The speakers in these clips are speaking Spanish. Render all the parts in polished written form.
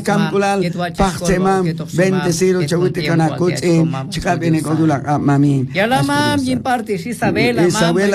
camculal pachemam bendecido chaguti kana kutin chikabene kodula mami ya la mam yin parte Isabela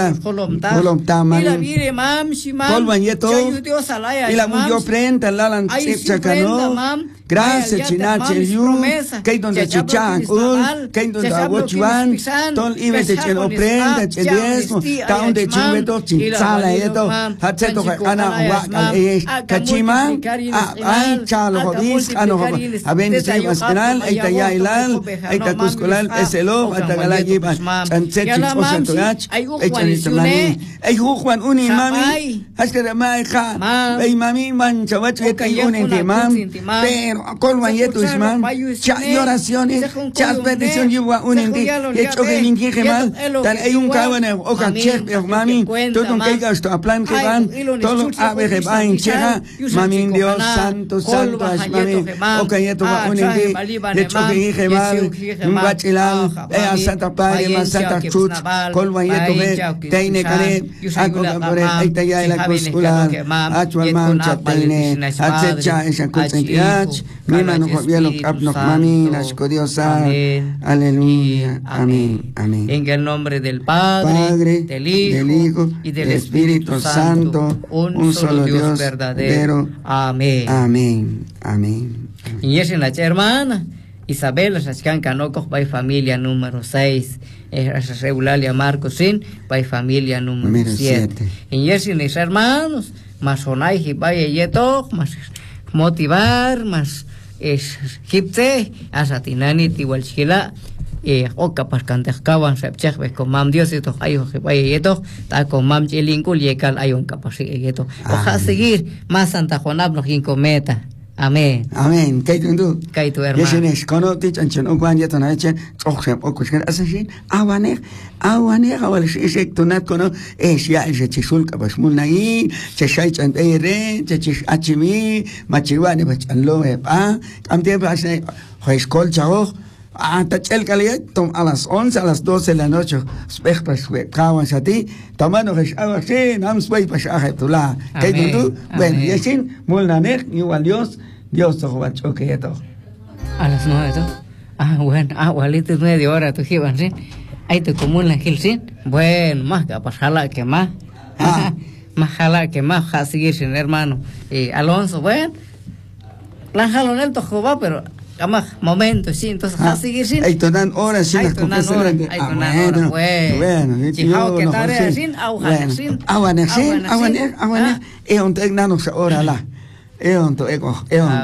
kolomta mami ila vire mam shimam kolbanyeto ila muyo prenda lalan chakano gracias chinache yu kay donde chichan kay donde agochuan ton ibete chelo prenda chediesmo ta donde chubeto chinsala eto hatseto ana wa kachima ay chalo hodis ano abendice maskanal ay tayailal ay takuskulal eselo at tagalagiban chanset chicosantoyach ay chanitamani ay hukwan uni mami haskara mai kha ay mami man chawach ay unin timam pero colman yetu isman cha oraciones cha petición yuwa unin di hecho que ninguém gemal tan hay un caban o cancher mami todo un que gasto a plan que van todo ave que va en chera mami Dios santo santo mami o que yetu va unin di hecho que gemal un bachilal a santa padre más santa chut colman yetu ve teine kare ako kabore ay taya la kuskulan actual man chatine atsecha esa kutsentiach mi mano vielo apnok mami nashko diosa aleluya amén amén en el nombre del Padre del Hijo y del Espíritu Santo un solo Dios verdadero amén amén amén y es en la hermana Isabela Saskan Canocos by familia número 6 es regulalia Marcos sin by familia número 7 y es en mis hermanos más onay y vaya yeto más motivar más es hipte asatinani tiwalchila o capaz cantescaban sepchek con mam Dios esto ayo que vaya yeto ta con mam chilinkul yekal ayon capaz yeto oja seguir más Santa Juana no cometa amén amén kay tu hermano yesenes kono ti chanchen o kwan yeto na che oxem o kushkan asasin awaner awal shek tunat kono ya je chisul kabash mulnai che shay chan ere che chis achimi machiwane bachanlo pa amte pasne hoiskol chao tachel kaliyat tom a las 11 a las 12 de la noche spechpas kawan sati tomando resh awasin am sway pashaje tula kay tu bueno yesin mulnaner igual Dios te va a choque esto. A las 9 bueno, abuelito es media hora tu jiban sin. Ahí te común la gil sin. Bueno, más capaz jala que más. Más jala que más ja seguir sin hermano. Alonso, bueno. La jalón el tojo va, pero jamás momento sí, entonces ja seguir sin. Ahí te dan horas sin las confesiones. Ahí te dan horas. Bueno, chijao que tarea sin, auja sin. Aguaner. Es un tecnano ahora la. Eon to ego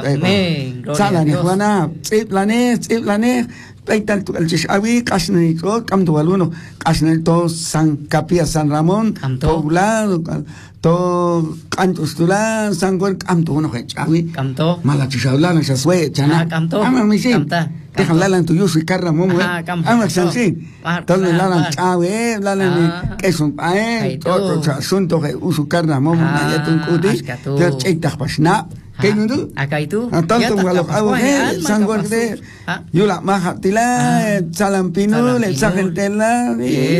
salane juana tsiplane peital tu el chishawi kasne ko kam to aluno kasne to San Capilla San Ramón poblado to cantos tula San Juan kam to no chawi kam to mala chishablan esa sue chana kam to ama mi sin dejan lalan tu yusu carra momo ama sansi todo lalan chawe lalan que son pae todo asunto que usu carra momo ya tu kuti te cheitas pasna ¿qué no? Acá y tú. Tanto malo hago San Juan de Yula Mahatila Salampino le Sagentela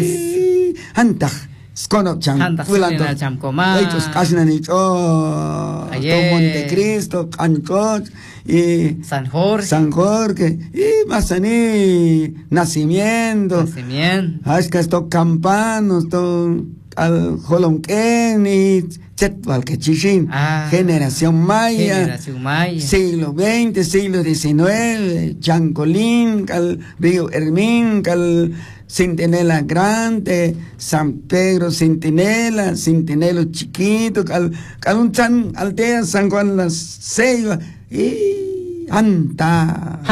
Antah Skono Cham Fulando Hechos Casnanich Montecristo Cancot y San Jorge y Masani Nacimiento Hasta esto campanos to al Holonken y Chetwal Quechishin, generación maya, siglo XX, siglo XIX, Chancolín, cal Río Hermín, cal Centinela Grande, San Pedro Centinela, Centinelo Chiquito, cal un San Aldea, San Juan Las Ceiba, y Anta,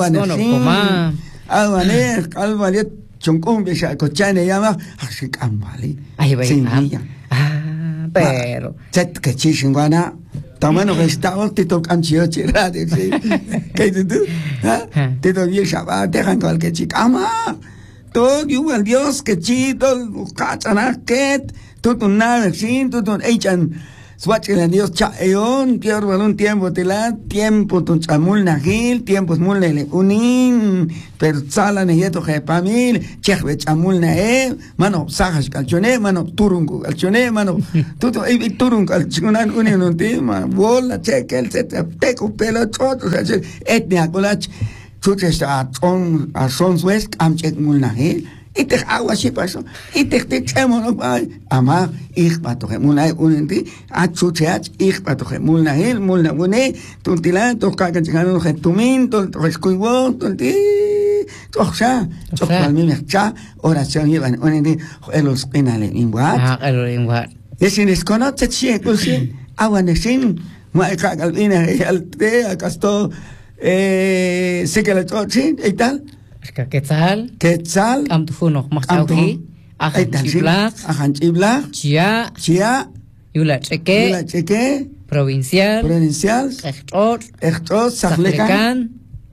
Aguaner, Calvaret, Choncumbia, Chacochane, llama, Ashikambali, Semilla. Pero chat que chishinguana tamano que estaba te tocan chioche radio sí que tú te doy shaba dejan con que chicama todo igual Dios que chito cachana que todo nada sin todo echan Swachila Dios chaeon, pior balón tiempo tela, tiempo tu chamul nagil, tiempos mulele unin, per sala neyeto jepamil, chehbe chamul nae, mano sajas calchone, mano turungo calchone, mano tuto turungo calchonan unin un tema, bola chekel set teco pelo choto, etnia colach, chuchesta a son west am chek mul nagil. Itek agua si pasó, itek te chemo ama ich patoje mulai unenti achucheach ich patoje mulnahil mulnabune tuntila toka kachano tumin tol reskuiwo tonti toxa toka mi mercha oración llevan unenti elos penale inguat inguat yesin desconoce che così agua nesin ma cagalina alte acasto se que la chochi y tal. Quetzal am tu noch mach auki ahan chiblach chia yula cheque provincial Echtot Saflecan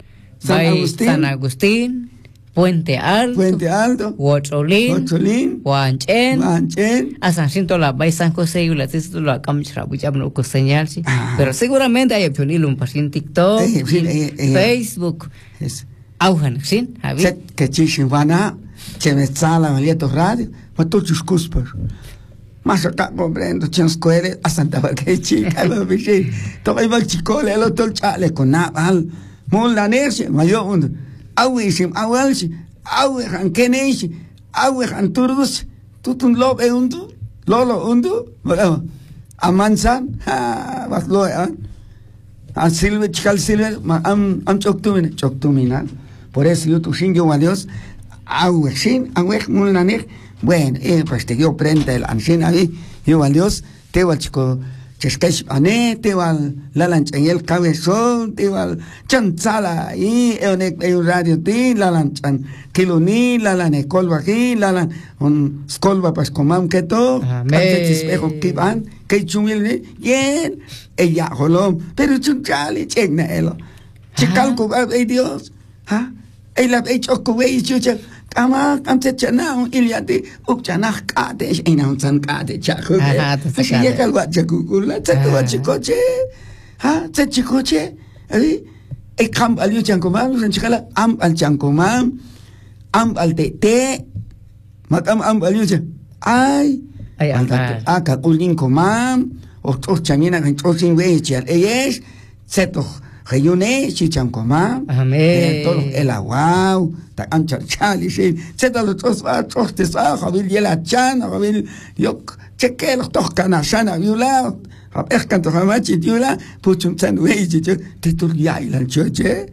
San Agustín Puente Alto Huacholín Huanchen a San Cinto la Bay San José y la título a Camchra Buchabno con señalsi pero seguramente hay opción un pasin TikTok Facebook Auhan, ¿sí? Set que chishinwana, que me sala malieto radio, matuchus cuspos. Más acá comprendo, chans coere, a Santa Barquechi, calma bichi, toca iba chicole, el otro chale con naval, mula nerse, mayo undo, awishim, awalsi, awehan keneshi, awehan turdus, tutun lob e undu, lolo undu, amansan, was loe, an silver, chical silver, am choctumina. Por eso yo tu sin yo a Dios, sin mulnanir, bueno, pues te dio prenda el ancien ahí, yo a Dios, te va chico, cheskesh ane, te va la lancha y el cabezón, te va chanzala y un radio ti, la lanchan kiloni, la lane colva aquí, la lan un scolva pas comam que to, que espejo que van, que chumil bien, ella holom, pero chunchali chegna elo. Chicalco, ay Dios, ¿ah? Ella hecho que chucha, kama kamse chana iliati ukchana kate ina unsan kate chaco. Así llega el guachacula, chato chicoche, ha, chicoche, el camp al chancomam, sanchicala, al chancomam, al te, matam al yucha, ay, acá ulin comam, o chamina, o sin wechial, es, seto. Reyune, chichancomá, todo el aguau, ta ancha chali, se da los dos va, tostes va, jabil yela chana, jabil yok, cheque los dos canachana, viula, es canto jamachi, viula, puchum sandwich, titul yailan choche,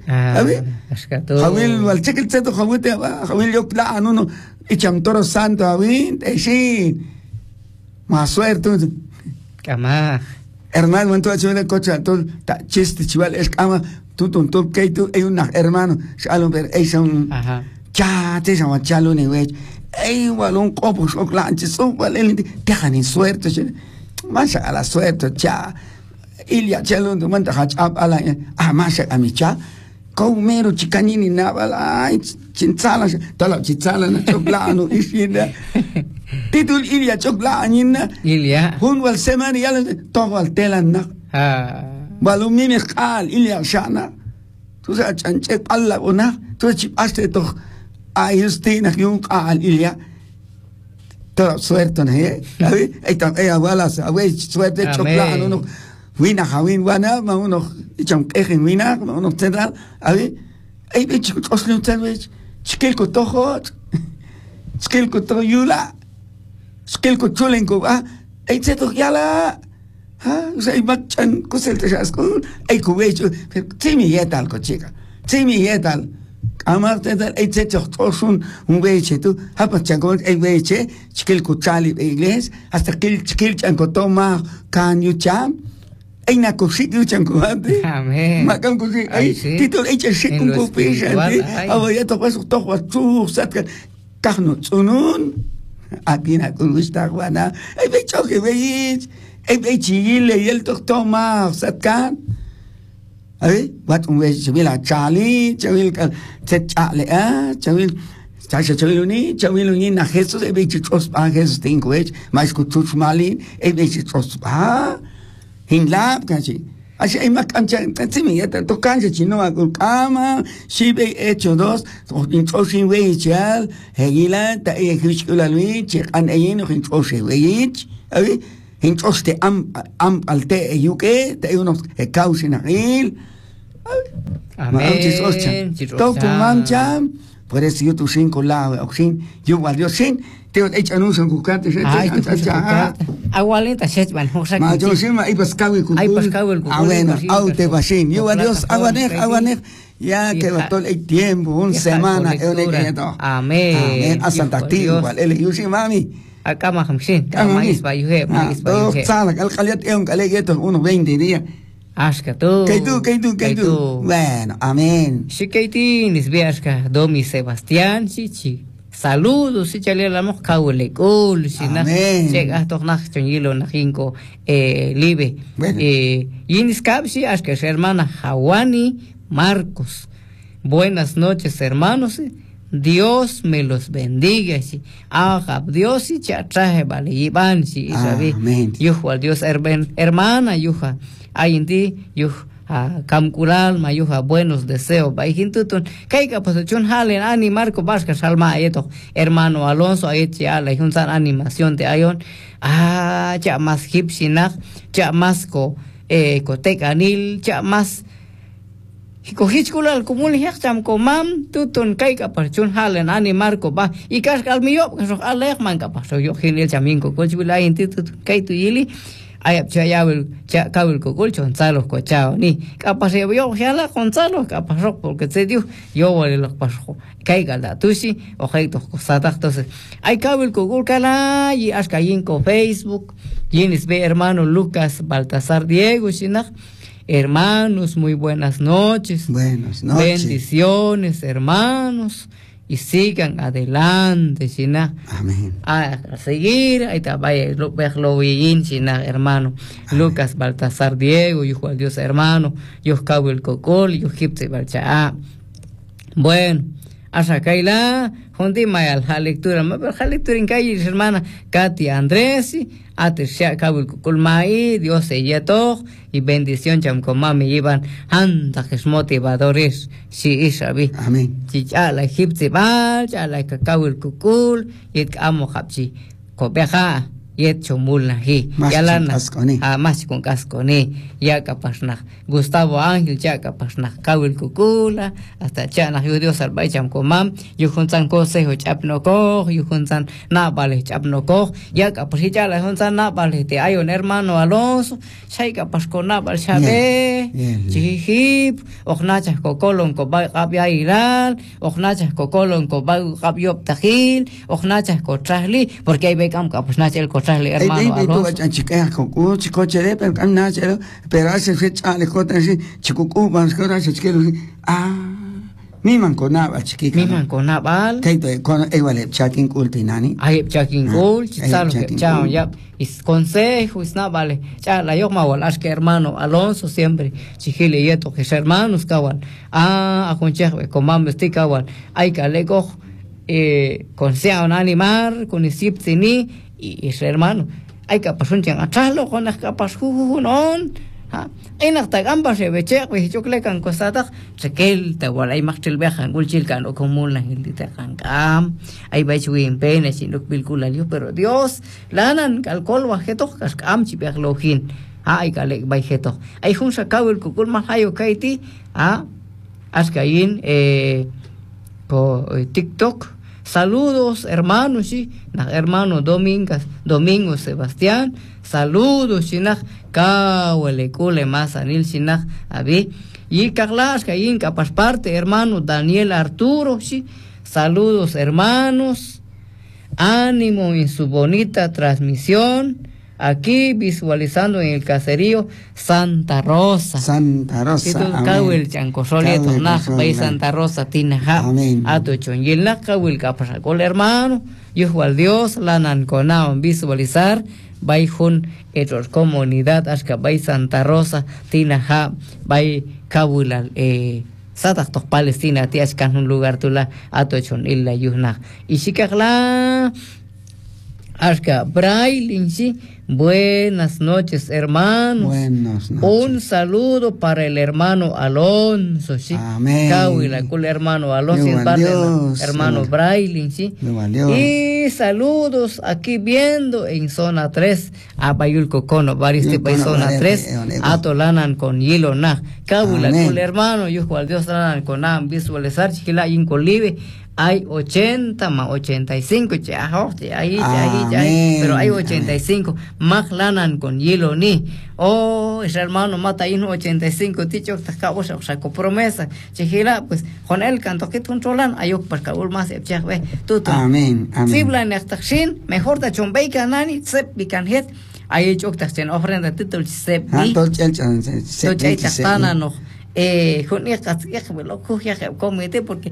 jabil, wal cheque el seto jamute, jabil yok la, no, y chamtoro santo, jabil, sí, más suerte, Camá. Hermano, entonces el coche, todo chiste, chival, es cama, tú, que tú, hay un hermano, shalom, pero es un chat, es un chalo, ni wey, hay un copo, chocolate, son, dejan en suerte, más a la suerte, cha, Ilia, chalo, tu manda hachap, a la, más a mi cha, comero, chicanini, navala, chinzala, toda chinzala, no chocolano, y fina. Titul Ilia chocolate, Ilia. Hun wal semana ya todo al telan na. Balumi mezcal Ilia shana. Tú sabes chanche palla una. Tú chipaste to a Justina yung al Ilia. Todo suerte no es. Ahí está balas, ahí suerte chocolate no. Wina hawin wana, ma uno icham ejen wina, ma uno central. Ahí bicho oslo sandwich. Chiquel ko tohot. Chiquel ko to yula. Skill ko chulen ko ay seto yala sa imachan ko sel tas ko ay ko wecho timi yetal ko chica timi yetal amar tetal ay seto tosun un weche tu hapa chango ay weche skill ko chali inglés hasta skill chango toma can you cham ay na ko sit you chango ante makan ko si ay tito ay chik ko pisa ante awaya to paso to wa tu sat kahno tsunun aquí na gusta guana ay bicho que veis ay chile y el doctor más satkan ay wat un vez chawil chali chawil se chale chawil chawil ni na Jesús ay bicho tros pa Jesús tengo más con tus malin ay bicho tros pa hinlap casi. Así hay más cancha, ya to cancha chino a cama, si ve hecho dos, o sin ve echar, hegila, ta ejuscula luich, an eyeno hin ose veich, abi, hin oste am alte yuke, te unos causin agil. Amén. Todo mancha, por eso yo tu cinco lados, oxin, yo valio sin. Te hecho anuncio en Cucate, agualenta se van hosak. Ma yo sí ma ibas cawi cucul. Ay pas cawi el cucul. Bueno, aute basin. Yo adiós, aguanej. Ya que todo el tiempo, una semana, amén. A Santa Tío, vale, yo sí mami. Acá más hamsin, mais pa yuhe, mais pa yuhe. Sala, al caliat un calegueto unos 20 días. Ashka tú. Que tú. Bueno, amén. Si que tienes, veasca, Domi Sebastián, chichi. Saludos, si chale la mos caule cool, si na llega toch nach chonilo na cinco libe. Yinis capsi ashka hermana Hawani Marcos. Buenas noches, hermanos. Dios me los bendiga, si haga Dios si traje vale iban si sabe. Yuha Dios hermana yuha. Ay en ti yuha. Kamkural mayuja buenos deseos baijintutun kaika posechun halen ani Marco Vasca Salma eto hermano Alonso ayechi ala junsan animación de ayon ya más hipsinag ya más kotek anil ya más hikohichkulal kumul hecham komam tutun kaika posechun halen ani Marco ba ikas kalmiyo kaso alej man kapaso yo hinil chaminko kochbila intitut kaitu yili ayap chayawil kawil kokul chonzalos cochao ni capaz yo jala gonzalo capaz porque se dio yo vale los paso caiga la tusi objetos cosatas entonces hay kawil kokul kala y ascayin con Facebook quienes ve hermano Lucas Baltasar Diego Shinag. Hermanos, muy buenas noches. Bendiciones, hermanos. Y sigan adelante, Sina. Amén. A seguir, ahí está, vaya, verlo bien, Sina, hermano. Amén. Lucas Baltasar Diego, yo Juan Dios, hermano. Yo Cabo el Cocol, yo Gipse Balcha. Bueno, hasta Kaila, Jondima la lectura, pero la lectura en calle, hermana Katia Andrés, Atercia Cabo el Cocol Maí, Dios se yeto, y bendición, Chamcomami, Iban, Andajes motivadores, si isabi. Amén. Si ya la Egipte Bal, ya la Cacao el Cucul, y el Amo Hapsi, Copeja, y el Chomulnaji, ya la más con Casconi, ya capazna, Gustavo Ángel, ya capazna, Cabo el Cucula, hasta Chana, Dios al Baycham Comam, yo juntan consejo Chapnoco, yo juntan Nabale Chapnoco, ya capaz ya la juntan Nabale, te hay un hermano Alonso, ya capaz con Nabal Chabe, Chihip, Ognachas Cocolon Cobay Gabia Iral, Ognachas Cocolon Cobay Gabiop Tajil, Ognachas Cotrasli, porque hay becam capaz el hermano Alonso. Chica con chico chere pero hace fecha le cota así chicucu van cosas chiquero mi manconaba chiquita mi manconaba que con igual chakin ultinani ay chakin ul chalo chao ya is consejo is na vale ya la yo mawalas que hermano Alonso siempre chile yeto que hermanos kawan aconsejo como me estoy kawan hay que le cojo consejo un animal con isiptini y ese hermano hay que pasar un tiempo atrás lo con las capas jujunon en hasta gamba se ve che pues yo le can cosata se que el te wala hay más el viajan gulchil can o común la gente te cam hay va chuin pene sin lo pilcula pero Dios lanan alcohol bajeto cam chi berlojin hay que bajeto hay un sacado el cucul más hayo kaiti ascain po TikTok. Saludos, hermanos, sí, hermano Domingo Sebastián. Saludos, Shinach, Kawele Kule Masanil Shinach, Abi. Y Carlas, Caín, capaz parte, hermano Daniel Arturo, sí. Saludos, hermanos. Ánimo en su bonita transmisión. Aquí visualizando en el caserío Santa Rosa. Santa Rosa. Kawil Chancosolieto, Nach, Bay Santa Rosa, Tinaja. Amén. Ato Chonyil, Nach, Kawil Capasacol, hermano. Yo al Dios, la Nanconao, visualizar. Bayjun, etos comunidad, Ashka, Bay Santa Rosa, Tinaja, Bay Kawil, Sataktos Palestina, Tiashkan, un lugar tula, Ato Chonyil, la Yusnach. Y Shikakla. Ashka Braille, sí. Buenas noches, hermanos. Buenas noches. Un saludo para el hermano Alonso, sí. Amén. Cahuila, el hermano Alonso, en parte del hermano Braille, sí. Y saludos aquí viendo en zona 3, a Bayulco Cono, varios tipos de zona 3, a Tolanan con Hilo Na. Cahuila, el hermano, yo cual Dios Lanan con Nam, visualizar, chiquila, incolive. Hay 80 más 85, ahí, pero hay 85, más lanan con hielo ni. Oh, ese hermano mata ahí 85, ticho, o sea, con promesa. Chihila, pues, con él canto que controlan, hay un parcabul más, amén, amén. Si blan esta sin, mejor de chombei canani, sep bicanhet, hay hecho que estén ofrenda título sep bi. No. Con porque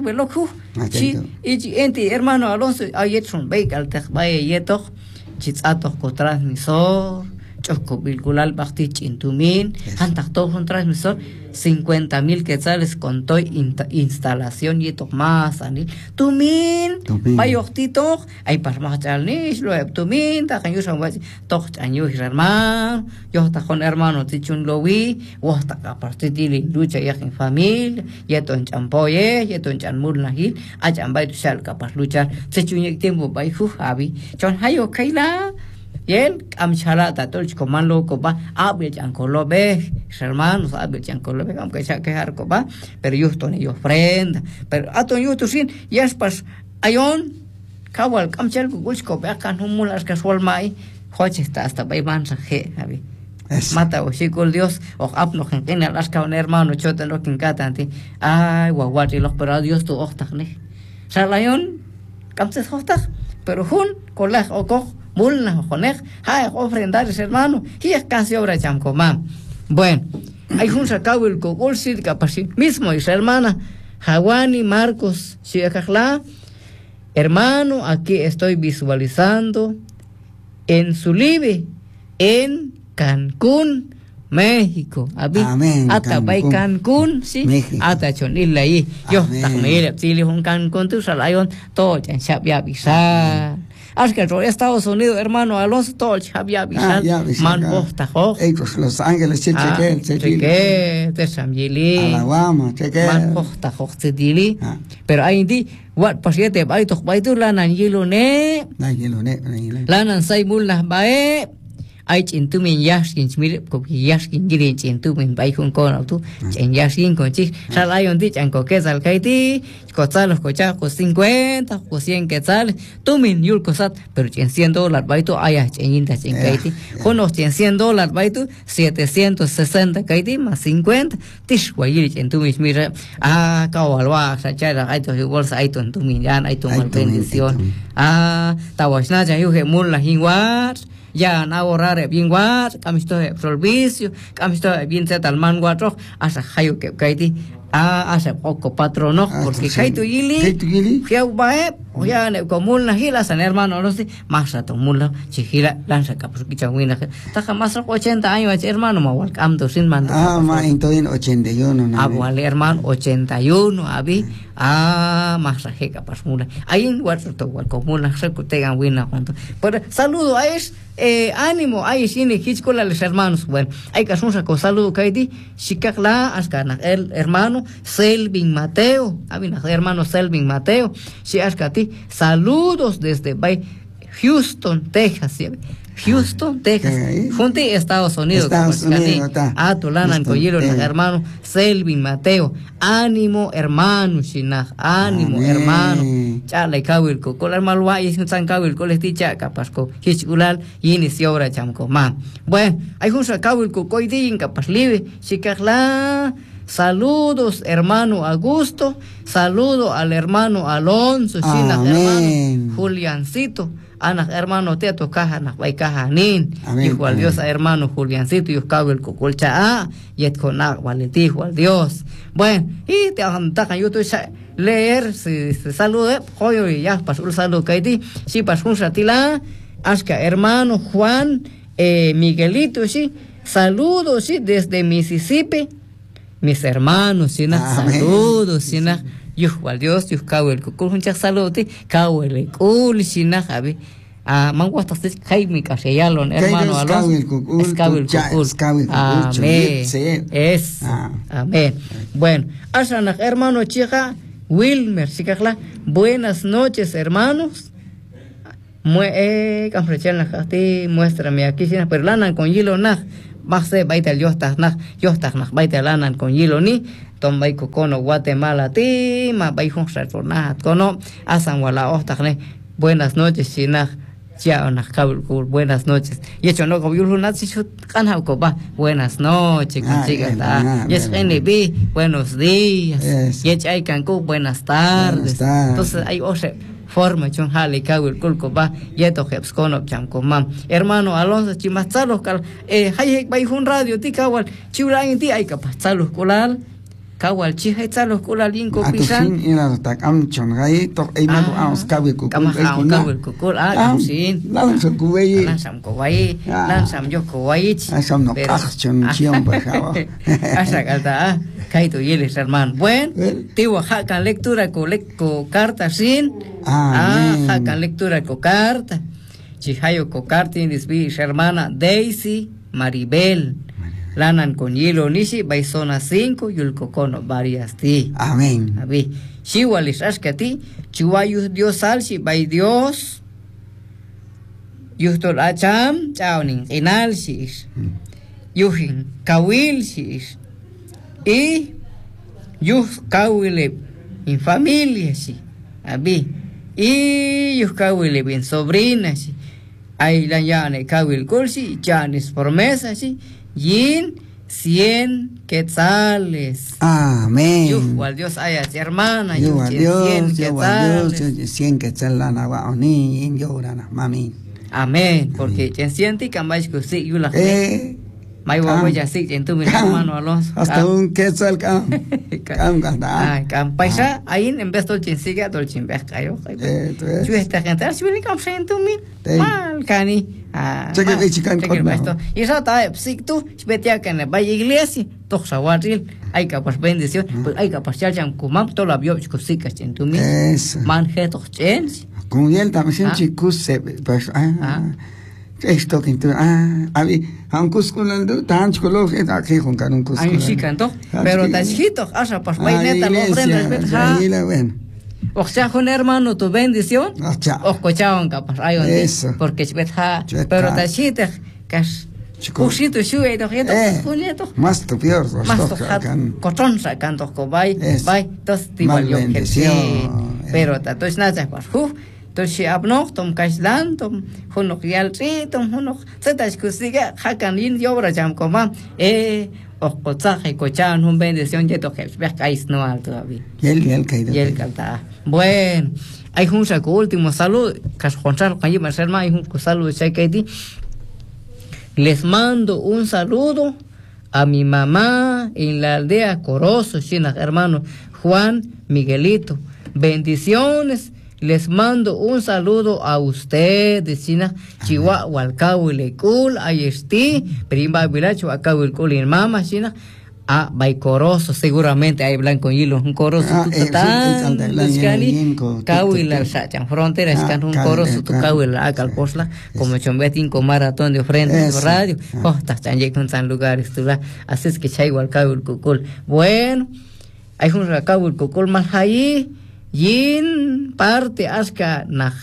hermano Alonso hay hecho un becal te vaya yeto chizatos con transmisor choco virgulal basti chintumin antas todo un transmisor 50,000 quetzales con toy instalación y esto más anil tumin vaya octito hay para más chalnis lo tumin ta caño son vas toch año hermano yo está con hermano tichun lo vi o hasta aparte de lucha y en familia y esto en champoye y esto en chanmul nahil a chambay tu sal capaz luchar se chuñe tiempo bai hu habi chon hayo kaila y él amchala tatol comando copa abel chancolobe hermanos abel chancolobe aunque sea quejar copa pero yo estoy ni ofrenda pero ato yo tu sin y es pas ayon kawal kamchel gulsko akan humulas casual mai hoche está hasta bai mansa je abi mata o chico Dios o apno en las ka un hermano chota lo que tanti ay guaguati los pero Dios tu octagni salayon kamse octag pero hun colag o co mulna jonej hay ofrendar ese hermano y es casi obra chamcomá. Bueno, hay un sacado el cogol sí capaz mismo y su hermana Hawani Marcos Chiacajla, hermano, aquí estoy visualizando en su live en Cancún, México. Amén. Hasta bay Cancún, sí. Hasta chonil ahí. Yo también si le un Cancún tu salayon todo en sabia avisar. Haz que Estados Unidos, hermano Alonso, todo había avisado. Man bosta, Los Ángeles, cheque, te samyili. Alabama, cheque. Man bosta, dili. Pero ahí di, what pasiete, baitu lanan yilone. Lanan say mulnas bae. Ay chintumin yaskin smir ko yaskin giri chintumin bai kun kon auto chen yaskin con chi salayon di chan ko kesal kaiti ko salos ko cha ko 50 ko 100 quetzales tumin yul ko sat pero chen $100 bai to aya chen inta chen kaiti konos chen $100 bai to 760 kaiti más 50 tish wayiri chen tumin smir kawalwa sa cha ai to igual sa ai to tumin yan ai to mal bendición tawashna cha yu he mul la hingwat ya na ahorrar bien guat camisto de servicio camisto de bien set al man guatro hasta hayo que kaiti hace poco patrono porque kaito yili fiau bae o ya ne común la gila san hermano no sé más a tomula chigila lanza capus kichawina ta más 80 años hermano ma welcome to sin mando ma en todo en 81 abuelo hermano 81 abi más raje capaz mula ahí en guatro to común la se que tengan buena junto pero saludo a es ánimo ahí tiene hichcola los hermanos bueno hay que hacer un saludo kaiti shikakla ascana el hermano Selvin Mateo hermano Selvin Mateo si ascati saludos desde Houston, Texas, junto a Estados Unidos, Tolanan Coyero, hermano Selvin Mateo, ánimo hermano, Shinaj, ánimo hermano, Chala y Kawil, Cola Malwa y San Kawil, Colesticha, Capasco, Hichulal, y inició obra Chamco, man. Bueno, hay un Kawil, Cocoidín, Capas Libre, Chicagla. Saludos, hermano Augusto. Saludo al hermano Alonso, hermano Juliancito. Ana hermano Teto Caja, Nahuay Caja Nin. Hijo al Dios, hermano Juliancito, y Oscabo el Cocolcha, y et con agua, le dijo al Dios. Bueno, y te ajantajan, yo estoy leer, se salude, joyo, y ya pasó el saludo que hay, sí, pasó un satila, asca hermano Juan Miguelito, sí, saludos, sí, desde Mississippi. Mis hermanos, saludos, Yuh al Dios, Yuh Kawel, Kukul, Hunchak Salute, Kawel, Kul, Shina, Javi, manguasta se Jaime Casellalo, hermano Alonso. Escabel Cucul. Amén. Es. Amén. Bueno, Asanak, hermano Chica, Wilmer, Chicajla, buenas noches, hermanos. Muéstrame aquí, pero lanan con hilo nah. Base baita el yostach nah baita lanan con hilo ni. Tom baiko kono Guatemala ti, ma baikon sartonat kono. Asan wala ostach ne. Buenas noches, Chinaj. Ya una buenas noches. Y hecho no como yo nazi canal coba. Buenas noches, consiga ta. Yes NB, buenos días. Y hecho hay canco buenas tardes. Entonces hay otra forma chon hali kawil kulcoba yeto heps kono chamcomam. Hermano Alonso chimazalos cal hay un radio ti kawal chiulain ti hay capazalos kulal. Kawal chihai talos kulalin ko pisan ina tak am chon gai tok ai ma aus kawil ko kul sin lan sam ko wai lan sam yo ko wai sam no kach chon chiom ba hawa asa kalta kaito yeles hermano buen tiwa hakan lectura ko carta sin hakan lectura ko carta chihayo ko carta indisbi hermana Daisy Maribel Lanan con hilo nishi by zona 5 yulcocono varias ti. Amén. Abi. Chihualis ashkati chihuayus Dios salsi by Dios. Yustol acham chaunin inalsis. Yuhin kawilsis. Y yus kawile in familia si. Abi. Y yus kawile bin sobrina si. Ay la llane kawil kulsi chanes promesa si. Yin 100 quetzales. Amén. Yuhual Dios haya hermana. Yuhual Dios, 100 quetzales la naguaoni yin llorana mami. Amén. Porque quien siente que ambas que sí yula. Mai wa ya sí en tu mi hermano Alonso. Hasta un quetzal cam gasta. Cam paisa ahí en vez de quien sigue dol chin ves cayo. Yo esta gente si viene cam en tu mi. Mal cani. Cheque de chican con esto. Y eso está si tú vete a que en la iglesia, todos sawaril, hay que pues bendición, pues hay que pasar ya un kumam todo la bio chicosicas en tu mi. Man jetos chens. Con él también chicos se pues esto que tú abi han cusculando tan chicolo aquí con un cusculo. Ay sí canto, pero tan chiquito, asa pues neta lo prendes verdad. O sea, con hermano tu bendición. O cochaban capaz ay porque betja, pero tan chiquito que cusito sube do jeto. Más tu peor, más tu cochon sacando cobay, bay, dos igual yo que pero tato es nada pues Entonces, abnoch, tom kaislan, tom honok yalri, tom honok, setas kusiga, hakan yin yobra jam koma, ocotaje, cochan, un bendición, yeto que ves kais no alto todavía. Yel caído. Yel calta. Bueno, hay un saco último salud, cas Gonzalo, calle Marcelma, hay un saludo de Chaikaiti. Les mando un saludo a mi mamá en la aldea Corozo, China, hermano Juan Miguelito. Bendiciones. Les mando un saludo a ustedes, China, Chihuahua, Alcahuilecul, Ayesti, Prima Vilacho, Alcahuilecul, y Mama, China, a Baicoroso, seguramente hay blanco hilo, un coroso, tan, Cali, Cahuila, Sachan, Fronteras, can un coroso, tu Cahuila, Acalposla, como Chombetín, con maratón de ofrenda, de radio, estás tan llegando en tan lugares, así es que Chihuahua, Alcahuilecul. Bueno, hay un Alcahuilecul más ahí. Yin parte aska nach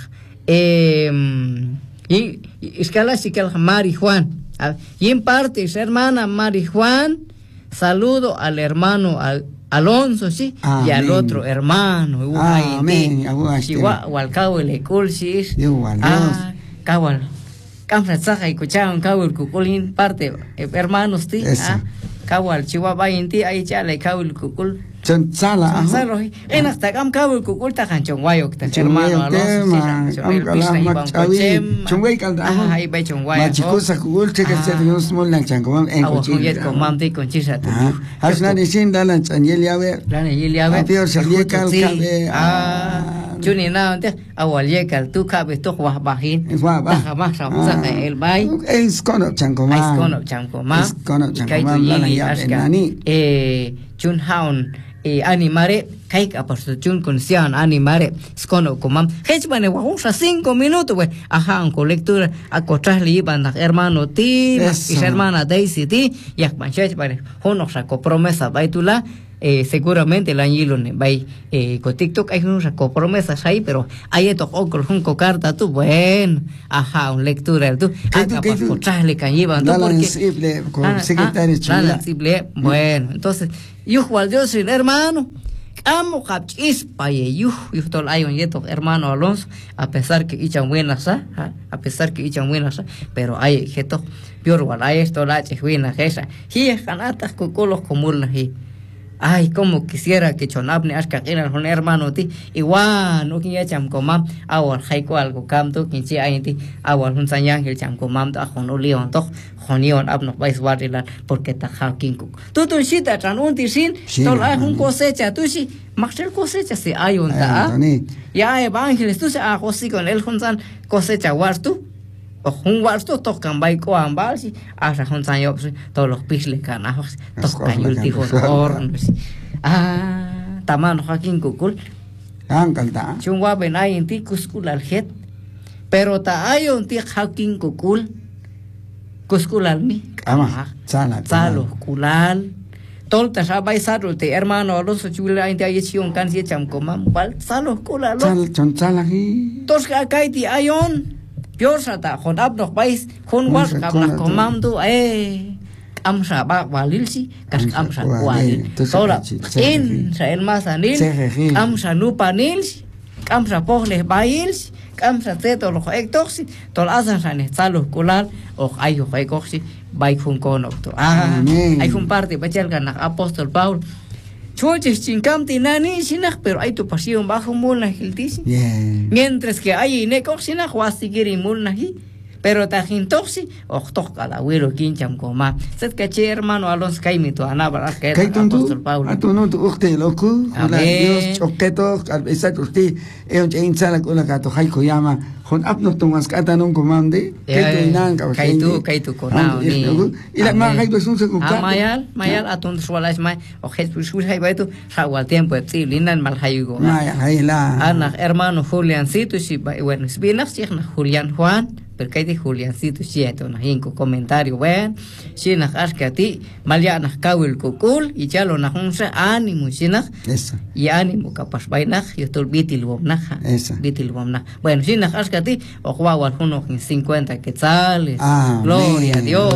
escala sikel Mari Juan. Yin parte es hermana Mari Juan. Saludo al hermano Alonso, sí, amén. Y al otro hermano. Amén. Chihuahua, Alcahuele Culsis. Kawal. Camfrazaja y Cucharon Kawul Cuculin parte hermanos ti. Kawal Chihuahua Inti ahí chale Kawul Cucul. Sala en hasta cam cabo cuculta canchon guayo que hermano Alonso chongway calda ahí ve chongway machicosa cuculche que se nos molan chango en cochilla con mamti con chisa hasna ni sin dalan chanyel yabe peor salía calcabe Juni na ante awal yekal tu cabe to bahin jamás ramsa el bay es cono chango más kaito yili ashka chun haun animare kaika pastuchun con sian animare skono komam hechmane wahusha 5 minutos we ajá con lectura acochas liban hermano ti y hermana Daisy ti yak manchech pare hono sacó promesa baitula seguramente el año vai con TikTok hay unas promesas ahí pero hay estos ojos con carta tú bueno ajá un lectura tú acá para escucharle cañiban tú porque bueno entonces yo igual Dios sin hermano amo capchis paye yo todo hay un yeto hermano Alonso a pesar que echan buenas pero hay jeto peor igual hay esto la buena esa y ganatas con colos comunas y ay, como quisiera que chonapne ashka era un hermano ti igual no que ya cham comam awal haiko algo camto que si hay ti awal un sanyang el cham comam ta hono leon to honion abno vais warilan porque ta hakin ku tu shita tran un tisin tol hay un cosecha tu si maxel cosecha si hay un ta ya evangelis tu se a josi con el hunsan cosecha wartu o un guardo tocan baiko ambalsi asa hon sanyo todos los pisles canajos tocan ultifos hornos tamano hakin kukul ankalta chungwa benay inti kuskul aljet pero ta ayon ti hakin kukul kuskul almi salo kulal tolta sabay saro te hermano los chula inti ayechion kan si cham komam bal salo kulal chon salahi tos kaiti ayon Piosata con abnos vais con was kabla komando amsa ba walilsi kas amsa walil tola in sa el masanil amsa nupanils amsa pohle bails amsa teto lo ektoxi tol asan san salos kulal o ayo ekoxi bai kun konokto hay un parte bachel ganak apóstol Paul Choches chincam tinani sinach pero hay tu pasión bajo mulna hiltis mientras que hay necoxina huasigiri mulna hi pero tajintoxi octoca la abuelo quincham coma set caché hermano Alonso caimito anabra que apóstol Paulo a tu no tu usted loco Dios choqueto esa usted un insala con la gato jaiko llama con apnos tomas kata non comande kaitu konao ni ila ma kaitu sun se kuka mayal atun sualais mai o jesús hay baitu sawa tiempo ti linan mal hayugo ana hermano Juliancito si bueno binas na Julián Juan pero que de Juliancito si esto na hinco comentario bueno si na askati malya na kawil kukul y ya lo na hunsa ánimo si na y ánimo capaz vaina yo tol bitil bomna bueno si na askati o guau uno 50 quetzales gloria a Dios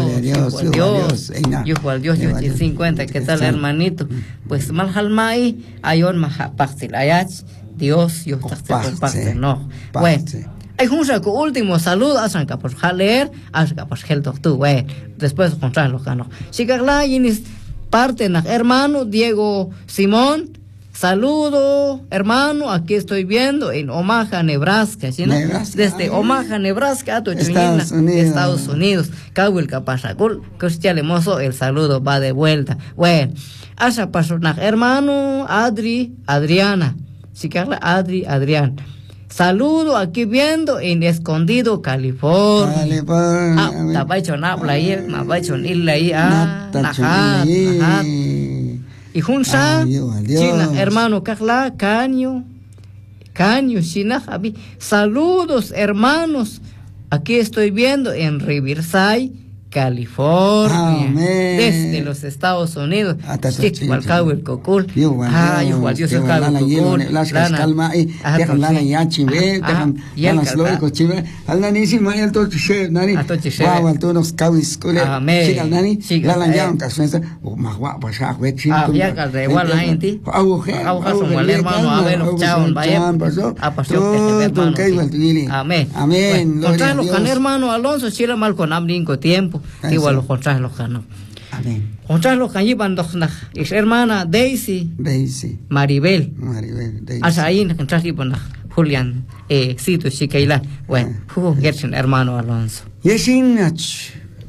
Dios 50 quetzales hermanito pues mal halmai ayon ma pastil ayach Dios yo te comparte no bueno hay un saco último saludo a San Capos Jaler a San Capos Gel tú después encontrar los canos si Carla y parte na hermano Diego Simón saludo hermano aquí estoy viendo en Omaha Nebraska ¿sí? Desde Omaha Nebraska a Estados Unidos Cabo Capazacul Cristian Mozo el saludo va de vuelta bueno asa pasó na hermano Adriana si Carla Adrián saludo aquí viendo en Escondido, California. Tabachon habla ahí, mabachon illa ahí, najat. Y junsa, China, hermano Carla, Caño, China, Javi. Saludos, hermanos. Aquí estoy viendo en Riverside, California, desde los Estados Unidos. Chiqualcao el cocul. Igual Dios el cocul. Calma y dejan lana ya chive, dejan lana slow chive. Al nani sin mañana todo chive, nani. Wow, al todos cawis cule. Chica nani. Lana ya un casuenza. O más guapo ya fue chivo. Ya que igual la gente. Son el hermano Abel chao, vaya. A pasión que amén. Contra los can hermano Alonso chila mal con amninco tiempo. Igual los contras los canos. Amén. Contras los cañiban dos es hermana Daisy. Maribel. Daisy. Hasta ahí contras iban Julián Cito Chicaila. Bueno, Gerson hermano Alonso. Yeshinach.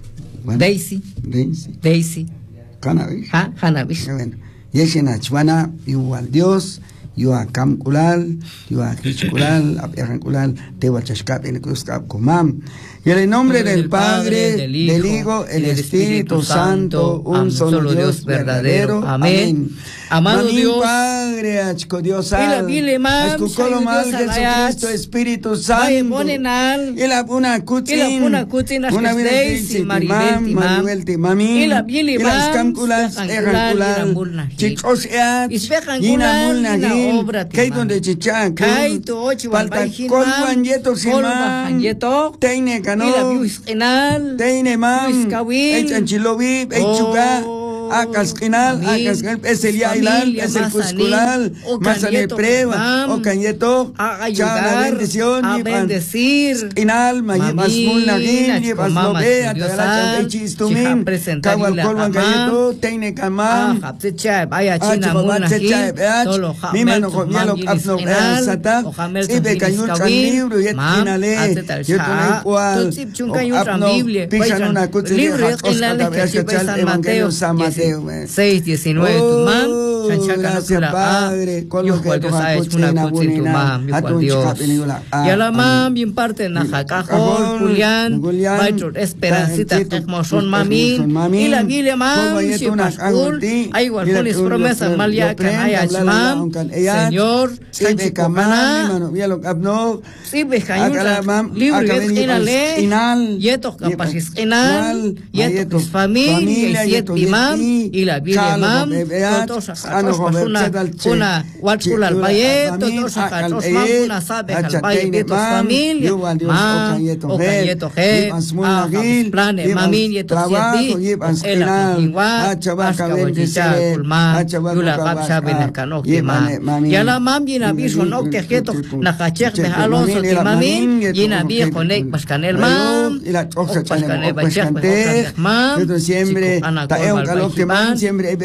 Daisy. Cannabis. Bueno. Yeshinach wana igual Dios. Yo a Cam Kulal, yo a Rich Kulal, a Eran Kulal, te voy a chascar en el Cruzcap Comam. Y en el nombre del Padre, del Hijo, el Espíritu Santo, un solo Dios verdadero. Amén. Amado Dios, Padre, Achco Dios al, Achco Colomal, Jesucristo, Espíritu Santo, y la puna cutin, una vida Manuel Timami, y las camculas, ejancular, chicos eat, y la mulnagil, que donde chichán, falta colvan yeto simán, teine cano, teine mam, echanchilovi, echuga, Acasquinal, es el Yailal, es el Cusculal, Mazane prueba, o Cañeto, Chana bendición, a bendecir, Inal, Masmul Nagin, Llevas Lobe, Atagalacha de Chistumin, Kawal Colman Cañeto, Teine Kamam, vaya China Munajin, solo Mimano Jomielo, Apno, Sata, Ibe Cañul Libro, y Etinale, yo tuve cual, Apno, Pichan una cutrilla, Oscar San Mateo, 6:19 Tumam, gracias Padre, con lo que Dios ha hecho una cosa en Tumam, Dios. Y a la mam, bien parte en Najacajón, Julián, Baichor, Esperancita, Tecmosón, Mami, y la Biblia, mam, si Pascul, hay iguales promesas, Malia, Canaya, mam, Señor, Sánchez Copana, si Bejañul, libre, Inal, Yetos Capacis, Inal, Yetos Familia, Yetos Imam, y la Biblia mam, todos una Huachula al Valle, todos una sabe al Valle de tus familia, mam, o Cayeto G, plane, mami, yeto sieti, el apingua, Asca Bochicha, Kulma, Yula Capcha, Benacano, y a la mam, y en aviso, no que jeto, Najachek, Alonso, Timami, y en aviso, Nek, Mascanel, mam, Pascanel, Bachek, mam, siempre, siempre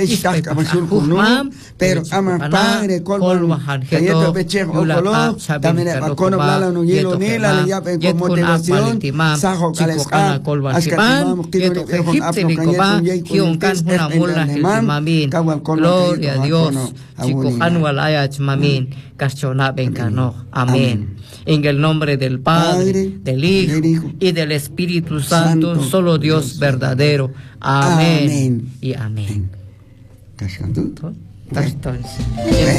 pero ama Padre, colmo, Cayeto Bechejo, Colo, también a Conoblala, no hielo, ni la ya con motivación, Sajo, Calesca, Ascatimam, Yeto Egipte, Nicoba, Gioncan, una mula, Mamin, Gloria a Dios, Chico Anualaya, Mamin, Cachona, Bencano, amén. En el nombre del Padre, del Hijo y del Espíritu Santo, solo Dios verdadero. Amén y amén.